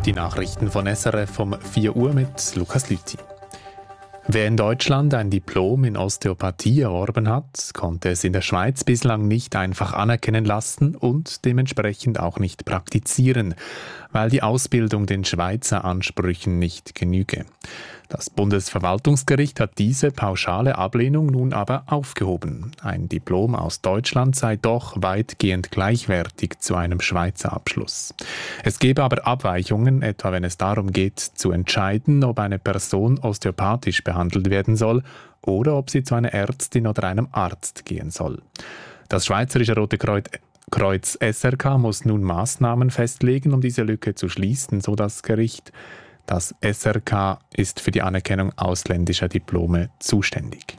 Die Nachrichten von SRF um 4 Uhr mit Lukas Lüthi. Wer in Deutschland ein Diplom in Osteopathie erworben hat, konnte es in der Schweiz bislang nicht einfach anerkennen lassen und dementsprechend auch nicht praktizieren, weil die Ausbildung den Schweizer Ansprüchen nicht genüge. Das Bundesverwaltungsgericht hat diese pauschale Ablehnung nun aber aufgehoben. Ein Diplom aus Deutschland sei doch weitgehend gleichwertig zu einem Schweizer Abschluss. Es gebe aber Abweichungen, etwa wenn es darum geht, zu entscheiden, ob eine Person osteopathisch behandelt werden soll oder ob sie zu einer Ärztin oder einem Arzt gehen soll. Das Schweizerische Rote Kreuz SRK muss nun Maßnahmen festlegen, um diese Lücke zu schließen, so das Gericht. Das SRK ist für die Anerkennung ausländischer Diplome zuständig.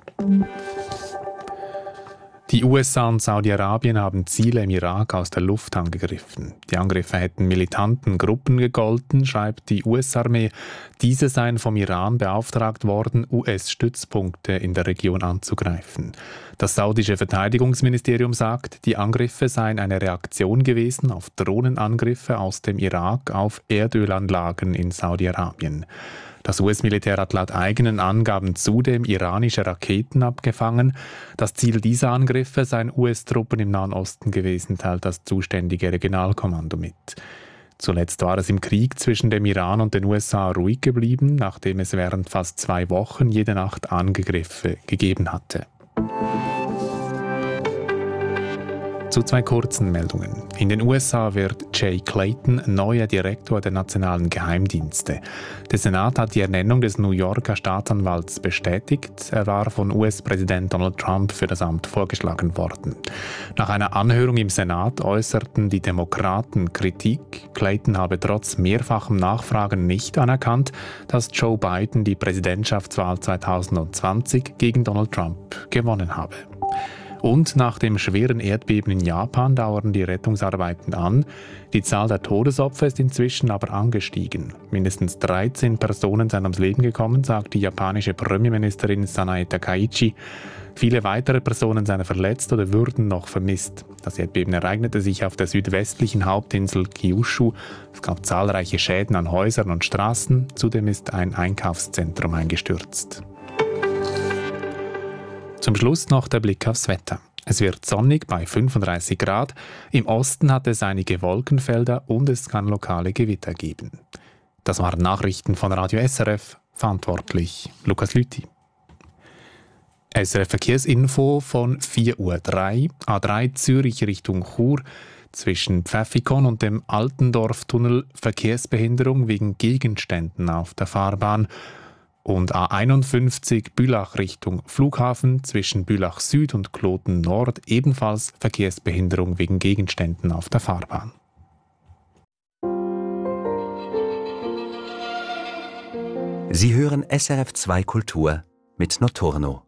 Die USA und Saudi-Arabien haben Ziele im Irak aus der Luft angegriffen. Die Angriffe hätten militanten Gruppen gegolten, schreibt die US-Armee. Diese seien vom Iran beauftragt worden, US-Stützpunkte in der Region anzugreifen. Das saudische Verteidigungsministerium sagt, die Angriffe seien eine Reaktion gewesen auf Drohnenangriffe aus dem Irak auf Erdölanlagen in Saudi-Arabien. Das US-Militär hat laut eigenen Angaben zudem iranische Raketen abgefangen. Das Ziel dieser Angriffe seien US-Truppen im Nahen Osten gewesen, teilt das zuständige Regionalkommando mit. Zuletzt war es im Krieg zwischen dem Iran und den USA ruhig geblieben, nachdem es während fast 2 Wochen jede Nacht Angriffe gegeben hatte. Zu 2 kurzen Meldungen. In den USA wird Jay Clayton neuer Direktor der nationalen Geheimdienste. Der Senat hat die Ernennung des New Yorker Staatsanwalts bestätigt. Er war von US-Präsident Donald Trump für das Amt vorgeschlagen worden. Nach einer Anhörung im Senat äußerten die Demokraten Kritik. Clayton habe trotz mehrfachem Nachfragen nicht anerkannt, dass Joe Biden die Präsidentschaftswahl 2020 gegen Donald Trump gewonnen habe. Und nach dem schweren Erdbeben in Japan dauern die Rettungsarbeiten an. Die Zahl der Todesopfer ist inzwischen aber angestiegen. Mindestens 13 Personen sind ums Leben gekommen, sagt die japanische Premierministerin Sanae Takaichi. Viele weitere Personen seien verletzt oder würden noch vermisst. Das Erdbeben ereignete sich auf der südwestlichen Hauptinsel Kyushu. Es gab zahlreiche Schäden an Häusern und Straßen. Zudem ist ein Einkaufszentrum eingestürzt. Zum Schluss noch der Blick aufs Wetter. Es wird sonnig bei 35 Grad. Im Osten hat es einige Wolkenfelder und es kann lokale Gewitter geben. Das waren Nachrichten von Radio SRF. Verantwortlich Lukas Lüthi. SRF Verkehrsinfo von 4:03 Uhr. A3 Zürich Richtung Chur. Zwischen Pfäffikon und dem Altendorftunnel Verkehrsbehinderung wegen Gegenständen auf der Fahrbahn. Und A51 Bülach Richtung Flughafen zwischen Bülach Süd und Kloten Nord ebenfalls Verkehrsbehinderung wegen Gegenständen auf der Fahrbahn. Sie hören SRF 2 Kultur mit Notorno.